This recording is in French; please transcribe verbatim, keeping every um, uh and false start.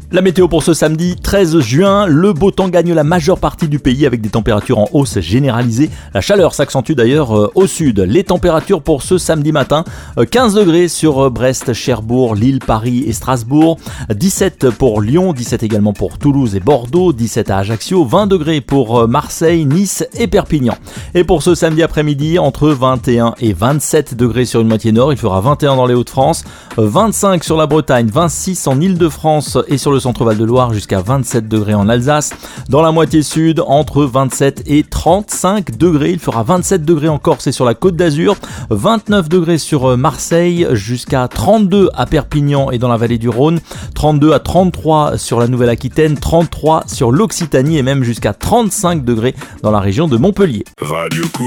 La météo pour ce samedi treize juin, le beau temps gagne la majeure partie du pays avec des températures en hausse généralisée. La chaleur s'accentue d'ailleurs euh, au sud. Les températures pour ce samedi matin, euh, quinze degrés sur euh, Brest, Cherbourg, Lille, Paris et Strasbourg, dix-sept pour Lyon, dix-sept également pour Toulouse et Bordeaux, dix-sept à Ajaccio, vingt degrés pour euh, Marseille, Nice et Perpignan. Et pour ce samedi après-midi, entre vingt et un et vingt-sept degrés sur une moitié nord, il fera vingt et un dans les Hauts-de-France, vingt-cinq sur la Bretagne, vingt-six en Île-de-France et sur le centre-Val de Loire jusqu'à vingt-sept degrés en Alsace. Dans la moitié sud, entre vingt-sept et trente-cinq degrés. Il fera vingt-sept degrés en Corse et sur la Côte d'Azur, vingt-neuf degrés sur Marseille, jusqu'à trente-deux à Perpignan et dans la vallée du Rhône, trente-deux à trente-trois sur la Nouvelle-Aquitaine, trente-trois sur l'Occitanie et même jusqu'à trente-cinq degrés dans la région de Montpellier. Radio Cool.